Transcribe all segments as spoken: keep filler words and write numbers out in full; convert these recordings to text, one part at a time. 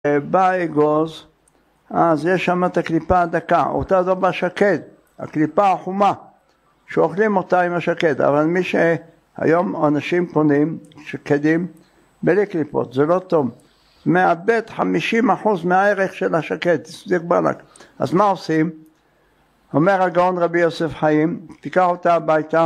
בא אגוז, אז יש שם את הקליפה הדקה, אותה זו בשקד, הקליפה החומה, שאוכלים אותה עם השקד, אבל מי שהיום אנשים קונים שקדים בלי קליפות, זה לא טוב, מאבד חמישים אחוז מהערך של השקד, תסביך בלק. אז מה עושים? אומר הגאון רבי יוסף חיים, תיקח אותה הביתה,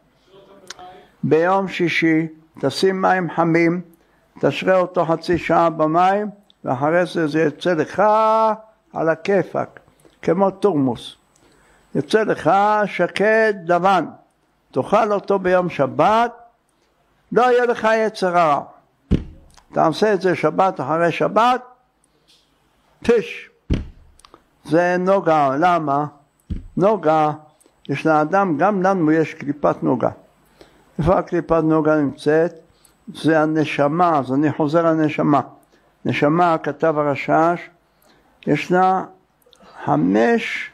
ביום שישי תשים מים חמים, תשרה אותו חצי שעה במים, ואחרי זה זה יוצא לך על הכיפק, כמו תורמוס. יוצא לך שקד לבן, תאכל אותו ביום שבת, לא יהיה לך יצר הרע. תעשה את זה שבת אחרי שבת, פיש. זה נוגה, למה? נוגה, יש לאדם, גם לנו יש קליפת נוגה. איפה הקליפת נוגה נמצאת? זה הנשמה, אז אני חוזר לנשמה. נשמה, כתב הרשש, יש לה חמש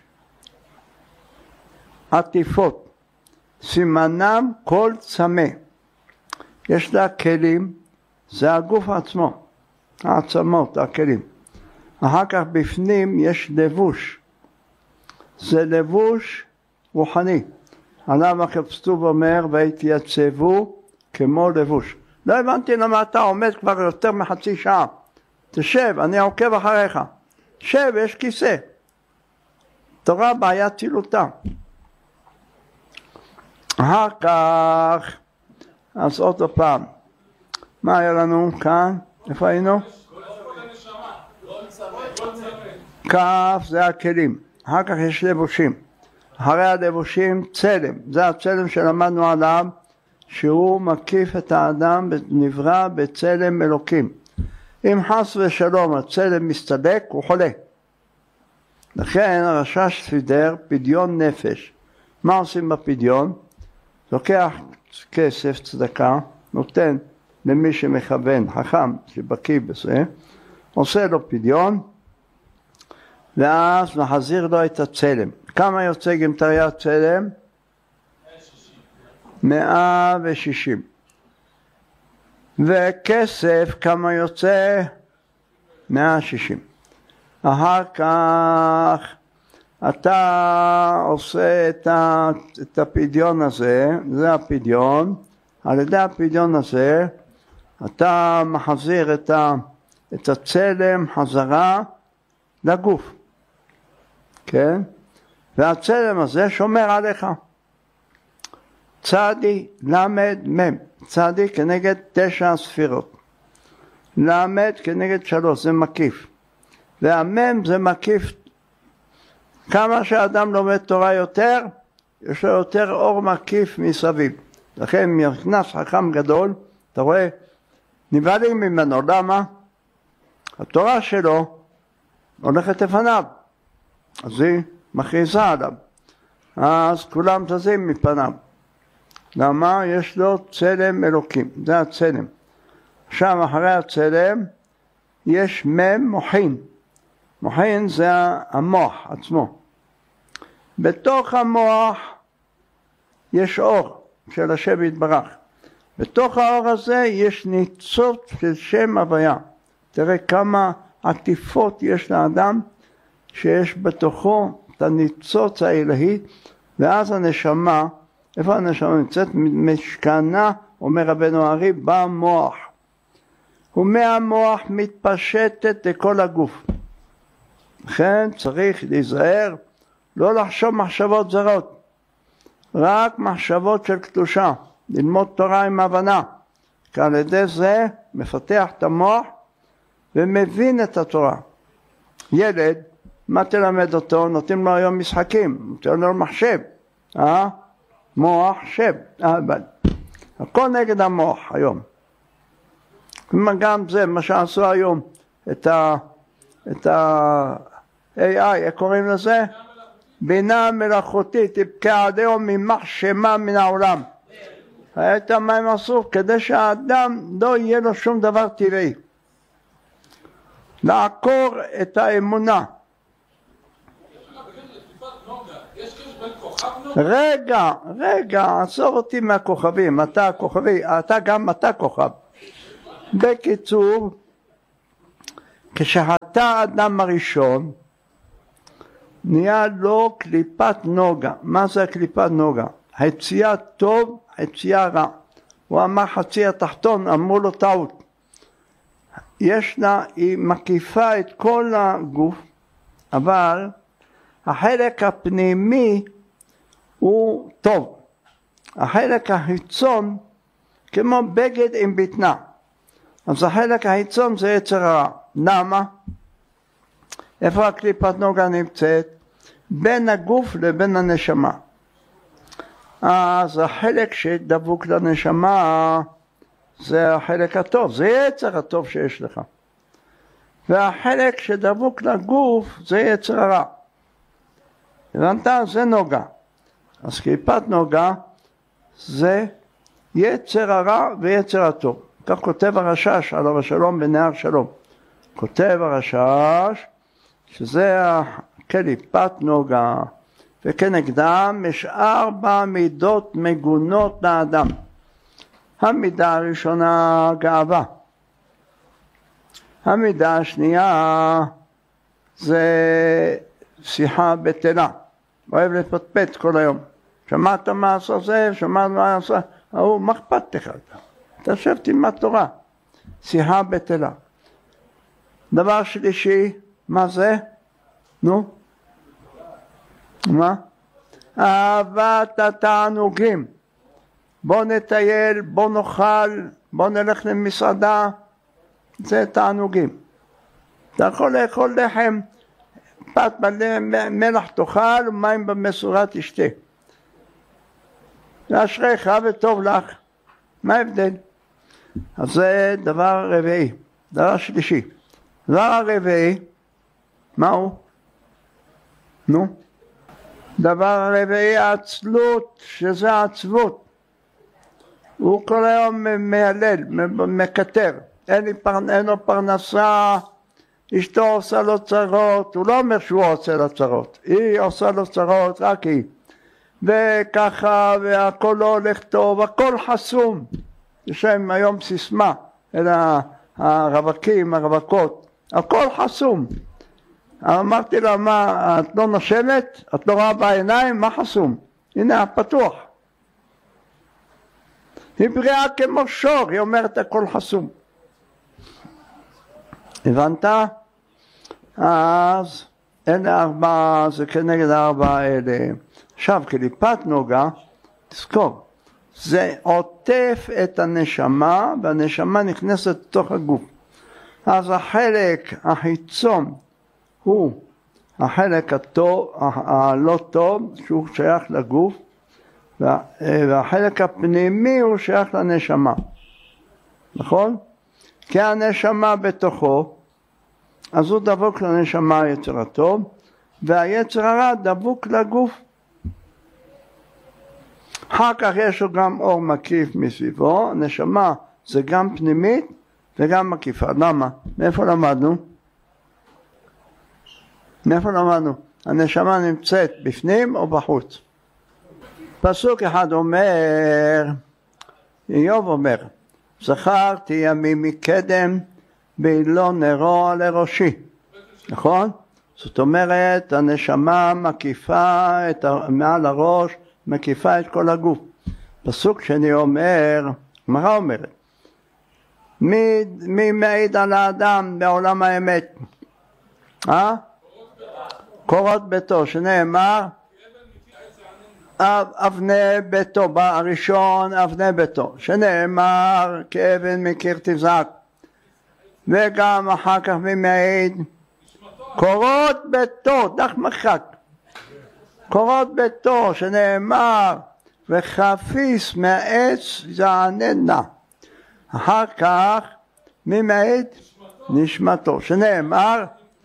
עטיפות, סימנם כל צמא. יש לה כלים, זה הגוף עצמו, העצמות, הכלים. אחר כך בפנים יש לבוש, זה לבוש רוחני. עליו הכתוב אומר, והתייצבו כמו לבוש. לא הבנתי למה אתה עומד כבר יותר מחצי שעה. תשב, אני עוקב אחריך. שב, יש כיסא. תורה בעיה תילותה. אחר כך, אז עוד פעם. מה היה לנו כאן? איפה היינו? כף זה הכלים. אחר כך יש לבושים. אחרי הלבושים צלם. זה הצלם שלמדנו עליו, שהוא מקיף את האדם, נברא בצלם אלוקים. אם חס ושלום הצלם מסתלק, הוא חולה. לכן הרשש סידר פדיון נפש. מה עושים בפדיון? לוקח כסף צדקה, נותן למי שמכוון, חכם שבקיא בזה, עושה לו פדיון, ואז מחזיר לו את הצלם. כמה יוצא גמטריית צלם? מאה ושישים. וכסף כמה יוצא? מאה ושישים. אחר כך אתה עושה את, ה, את הפדיון הזה, זה הפדיון, על ידי הפדיון הזה אתה מחזיר את, ה, את הצלם חזרה לגוף, כן? והצלם הזה שומר עליך. צדי למד מם, צדי כנגד תשע ספירות, למד כנגד שלוש, זה מקיף, והמם זה מקיף. כמה שאדם לומד תורה יותר, יש לו יותר אור מקיף מסביב. לכן נכנס חכם גדול, אתה רואה, נבהלים ממנו. למה? התורה שלו הולכת לפניו, אז היא מכריזה עליו, אז כולם זזים מפניו. למה? יש לו צלם אלוקים, זה הצלם. עכשיו אחרי הצלם יש מם מוחין. מוחין זה המוח עצמו. בתוך המוח יש אור של השם יתברך. בתוך האור הזה יש ניצוץ של שם הוויה. תראה כמה עטיפות יש לאדם שיש בתוכו את הניצוץ האלוהי, ואז הנשמה, איפה הנשמה נמצאת? משכנה, אומר רבנו הארי, במוח. ומהמוח מתפשטת לכל הגוף. לכן צריך להיזהר, לא לחשוב מחשבות זרות, רק מחשבות של קדושה, ללמוד תורה עם הבנה, כי על ידי זה מפתח את המוח ומבין את התורה. ילד, מה תלמד אותו? נותנים לו היום משחקים, נותנים לו מחשב, אה? מוח, שב, אבל הכל נגד המוח היום. גם זה מה שעשו היום, את ה... את ה-איי איי, איך קוראים לזה? בינה מלאכותית, תבקע עד היום ממחשמה מן העולם. את מה הם עשו? כדי שהאדם לא יהיה לו שום דבר טבעי. לעקור את האמונה. רגע, רגע, עשור אותי מהכוכבים, אתה כוכבי, אתה גם אתה כוכב. בקיצור, כשחטא האדם הראשון, נהיה לו קליפת נוגה. מה זה קליפת נוגה? היציאה טוב, היציאה רע. הוא אמר חצי התחתון, אמרו לו טעות. יש לה, היא מקיפה את כל הגוף, אבל החלק הפנימי הוא טוב. החלק החיצון כמו בגד עם בטנה. אז החלק החיצון זה יצר הרע. למה? איפה הקליפת נוגה נמצאת? בין הגוף לבין הנשמה. אז החלק שדבוק לנשמה זה החלק הטוב, זה יצר הטוב שיש לך. והחלק שדבוק לגוף זה יצר הרע. הבנת? זה נוגה. אז קליפת נוגה זה יצר הרע ויצר הטוב. כך כותב הרש"ש על אור השלום בנהר שלום. כותב הרש"ש שזה קליפת נוגה, וכנגדם יש ארבע מידות מגונות לאדם. המידה הראשונה גאווה. המידה השנייה זה שיחה בטלה. אוהב לפטפט כל היום. שמעת מה עשה זה, שמעת מה עשה, ההוא, מה אכפת לך? תשב תלמד תורה. שיחה בטלה. דבר שלישי, מה זה? נו? מה? אהבת התענוגים. בוא נטייל, בוא נאכל, בוא נלך למסעדה. זה תענוגים. אתה יכול לאכול לחם, פת מלח תאכל ומים במשורה תשתה. אשריך וטוב לך. מה ההבדל? אז זה דבר רביעי. דבר שלישי. דבר הרביעי, מהו? נו? דבר הרביעי, העצלות, שזה העצבות. הוא כל היום מיילל, מקטר. אין, פר... אין לו פרנסה, אשתו עושה לו צרות, הוא לא אומר שהוא עושה לו צרות, היא עושה לו צרות, רק היא. וככה, והכל לא הולך טוב, הכל חסום. יש להם היום סיסמה, אלא הרווקים, הרווקות, הכל חסום. אמרתי לה, מה, את לא נושמת? את לא רואה בעיניים? מה חסום? הנה, פתוח. היא בריאה כמו שור, היא אומרת הכל חסום. הבנת? אז אלה ארבע, זה כנגד ארבע האלה. עכשיו, קליפת נוגה, תזכור, זה עוטף את הנשמה, והנשמה נכנסת לתוך הגוף. אז החלק החיצון הוא החלק הטוב, הלא טוב, שהוא שייך לגוף, והחלק הפנימי הוא שייך לנשמה. נכון? כי הנשמה בתוכו, אז הוא דבוק לנשמה היצר הטוב, והיצר הרע דבוק לגוף. אחר כך יש לו גם אור מקיף מסביבו, הנשמה זה גם פנימית וגם מקיפה. למה? מאיפה למדנו? מאיפה למדנו? הנשמה נמצאת בפנים או בחוץ? פסוק אחד אומר, איוב אומר, זכרתי ימים מקדם ולא נרו לראשי. נכון? זאת אומרת, הנשמה מקיפה את מעל הראש, מקיפה את כל הגוף. פסוק שני אומר, מה אומרת? מי, מי מעיד על האדם בעולם האמת? אה? קורות ביתו, שנאמר, אבני ביתו, הראשון אבני ביתו, שנאמר כאבן מקיר תבזק. וגם אחר כך מי מעיד? קורות ביתו, דח מחק. קורות ביתו, שנאמר, וחפיס מהעץ זעננה. אחר כך מי מעיד? נשמתו, שנאמר,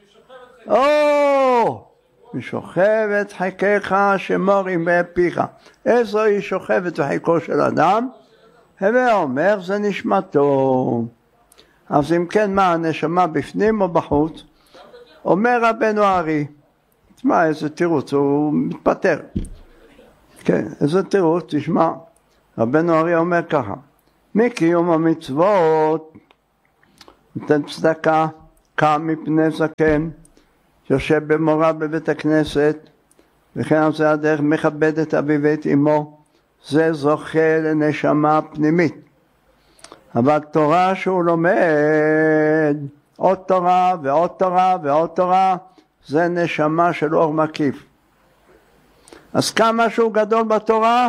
או, משוכבת חיקך שמורים בפיך. איזו היא שוכבת בחיקו של אדם? הווה אומר, זה נשמתו. אז אם כן, מה, הנשמה בפנים או בחוץ? אומר רבנו הארי, תשמע, איזה תירוץ, הוא מתפטר. כן, איזה תירוץ, תשמע. רבנו הארי אומר ככה, מקיום המצוות, נותן צדקה, קם מפני זקן, יושב במוריו בבית הכנסת, וכן על זה הדרך מכבד את אביו ואת אמו, זה זוכה לנשמה פנימית. אבל תורה שהוא לומד, עוד תורה ועוד תורה ועוד תורה, זה נשמה של אור מקיף. אז כמה שהוא גדול בתורה,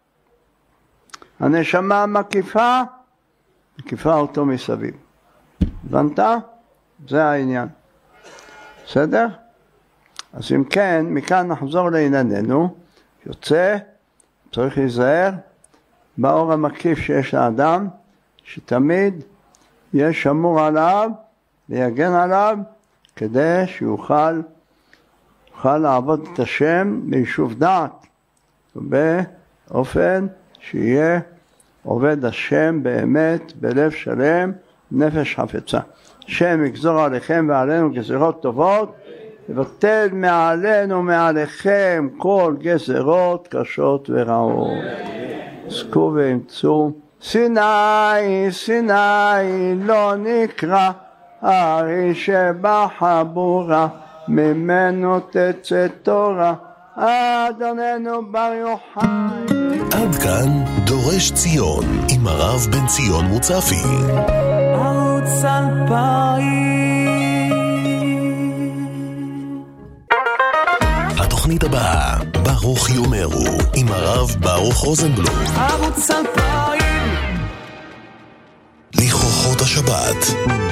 הנשמה המקיפה, מקיפה אותו מסביב. הבנת? זה העניין. בסדר? אז אם כן, מכאן נחזור לענייננו, יוצא, צריך להיזהר, באור המקיף שיש לאדם, שתמיד יש שמור עליו, ויגן עליו, כדי שיוכל יוכל לעבוד את השם ביישוב דעת, ובאופן שיהיה עובד השם באמת בלב שלם, נפש חפצה. השם יגזור עליכם ועלינו גזירות טובות, לבטל מעלינו מעליכם כל גזירות קשות ורעות. עסקו ואמצו. סיני, סיני לא נקרא, הרי שבחבורה ממנו תצא תורה, אדוננו בר יוחאי. עד כאן דורש ציון עם הרב בן ציון מוצפי. ערוץ אלפיים. התוכנית הבאה, ברוך יאמרו, עם הרב ברוך רוזנבלום. ערוץ אלפיים. לכוחות השבת.